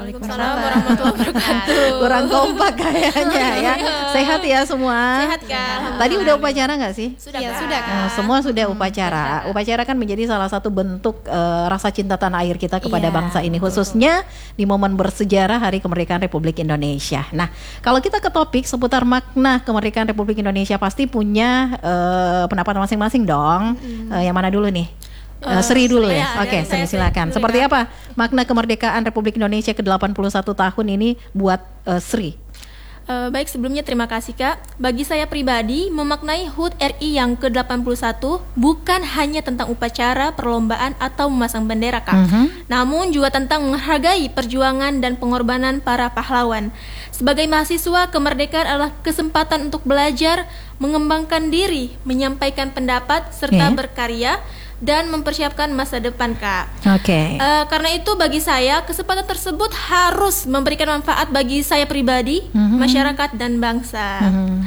Waalaikumsalam warahmatullahi wabarakatuh. Kurang kompak kayaknya ya. Sehat ya semua? Sehat Kak. Tadi udah upacara nggak sih? Sudah Ya, Kak. sudah, Kak. Semua sudah upacara. Upacara kan menjadi salah satu bentuk rasa cinta tanah air kita kepada Iya, bangsa ini, khususnya di momen bersejarah Hari Kemerdekaan Republik Indonesia. Nah, kalau kita ke topik seputar makna kemerdekaan Republik Indonesia, pasti punya pendapat masing-masing dong. Yang mana dulu nih? Sri dulu Sri, ya. ya, Oke, dari Sri saya silakan. dulu, Seperti Kak. apa makna kemerdekaan Republik Indonesia ke-81 tahun ini buat Sri? Baik, sebelumnya terima kasih Kak. Bagi saya pribadi, memaknai HUT RI yang ke-81 bukan hanya tentang upacara, perlombaan, atau memasang bendera Kak. Namun juga tentang menghargai perjuangan dan pengorbanan para pahlawan. Sebagai mahasiswa, kemerdekaan adalah kesempatan untuk belajar, mengembangkan diri, menyampaikan pendapat, serta berkarya, dan mempersiapkan masa depan Kak. Oke. Karena itu bagi saya kesempatan tersebut harus memberikan manfaat bagi saya pribadi, masyarakat dan bangsa.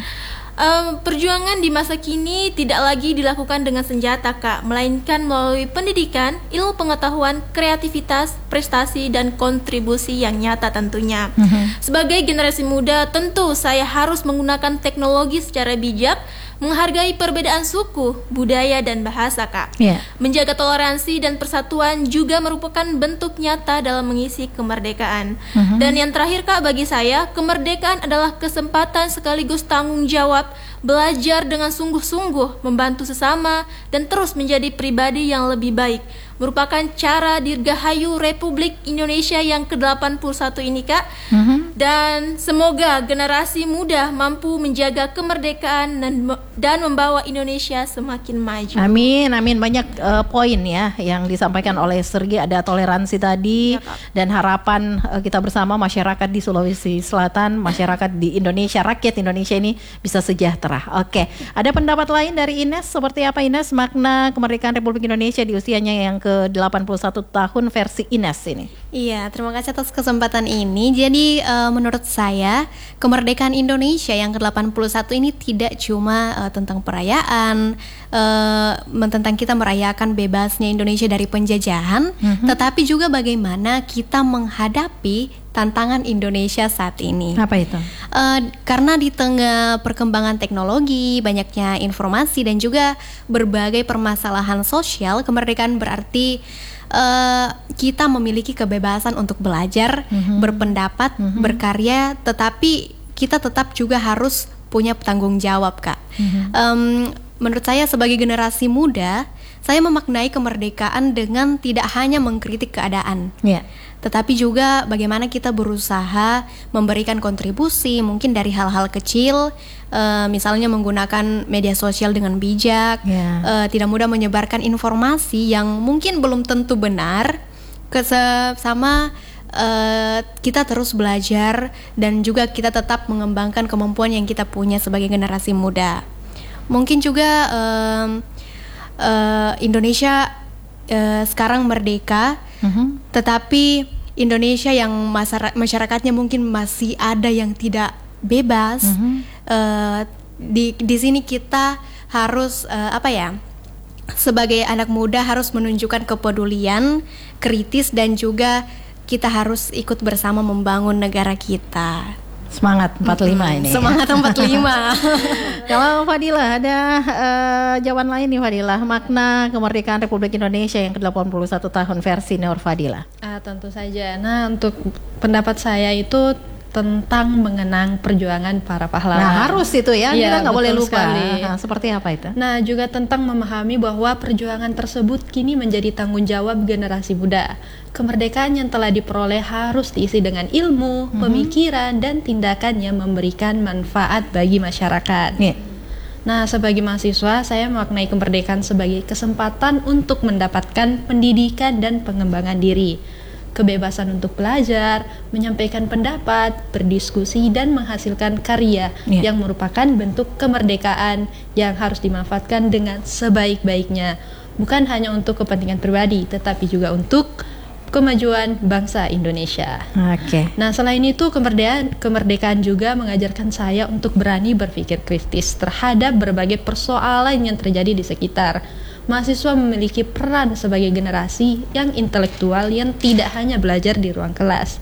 Perjuangan di masa kini tidak lagi dilakukan dengan senjata Kak, melainkan melalui pendidikan, ilmu pengetahuan, kreativitas, prestasi dan kontribusi yang nyata tentunya. Sebagai generasi muda, tentu saya harus menggunakan teknologi secara bijak, menghargai perbedaan suku, budaya dan bahasa Kak. Menjaga toleransi dan persatuan juga merupakan bentuk nyata dalam mengisi kemerdekaan. Dan yang terakhir Kak, bagi saya kemerdekaan adalah kesempatan sekaligus tanggung jawab, belajar dengan sungguh-sungguh, membantu sesama dan terus menjadi pribadi yang lebih baik. Merupakan cara dirgahayu Republik Indonesia yang ke-81 ini Kak. Dan semoga generasi muda mampu menjaga kemerdekaan dan membawa Indonesia semakin maju. Amin, amin. Banyak poin ya yang disampaikan oleh Sergi. Ada toleransi tadi dan harapan kita bersama masyarakat di Sulawesi Selatan, masyarakat di Indonesia, rakyat Indonesia ini bisa sejahtera. Oke, ada pendapat lain dari Ines. Seperti apa Ines makna kemerdekaan Republik Indonesia di usianya yang ke-81 tahun versi Ines ini? Iya, terima kasih atas kesempatan ini. Jadi menurut saya kemerdekaan Indonesia yang ke-81 ini tidak cuma tentang perayaan, tentang kita merayakan bebasnya Indonesia dari penjajahan, tetapi juga bagaimana kita menghadapi tantangan Indonesia saat ini. Apa itu? Karena di tengah perkembangan teknologi, banyaknya informasi dan juga berbagai permasalahan sosial, kemerdekaan berarti kita memiliki kebebasan untuk belajar, berpendapat, berkarya, tetapi kita tetap juga harus punya tanggung jawab, Kak. Menurut saya sebagai generasi muda, saya memaknai kemerdekaan dengan tidak hanya mengkritik keadaan, tetapi juga bagaimana kita berusaha memberikan kontribusi mungkin dari hal-hal kecil, misalnya menggunakan media sosial dengan bijak, tidak mudah menyebarkan informasi yang mungkin belum tentu benar, sama kita terus belajar dan juga kita tetap mengembangkan kemampuan yang kita punya sebagai generasi muda. Mungkin juga Indonesia sekarang merdeka, tetapi Indonesia yang masyarakatnya mungkin masih ada yang tidak bebas. Di sini kita harus sebagai anak muda harus menunjukkan kepedulian, kritis dan juga kita harus ikut bersama membangun negara kita. Semangat 45 ini. Semangat 45. Kalau Fadilah ada jawaban lain nih Fadilah, makna kemerdekaan Republik Indonesia yang ke-81 tahun versi Nur Fadilah. Tentu saja. Nah, untuk pendapat saya itu tentang mengenang perjuangan para pahlawan. Nah, harus itu ya, kita nggak boleh lupa. Nah, seperti apa itu? Nah, juga tentang memahami bahwa perjuangan tersebut kini menjadi tanggung jawab generasi muda. Kemerdekaan yang telah diperoleh harus diisi dengan ilmu, pemikiran, dan tindakan yang memberikan manfaat bagi masyarakat. Nah, sebagai mahasiswa, saya memaknai kemerdekaan sebagai kesempatan untuk mendapatkan pendidikan dan pengembangan diri. Kebebasan untuk belajar, menyampaikan pendapat, berdiskusi, dan menghasilkan karya yang merupakan bentuk kemerdekaan yang harus dimanfaatkan dengan sebaik-baiknya. Bukan hanya untuk kepentingan pribadi, tetapi juga untuk kemajuan bangsa Indonesia. Nah, selain itu kemerdekaan juga mengajarkan saya untuk berani berpikir kritis terhadap berbagai persoalan yang terjadi di sekitar. Mahasiswa memiliki peran sebagai generasi yang intelektual yang tidak hanya belajar di ruang kelas,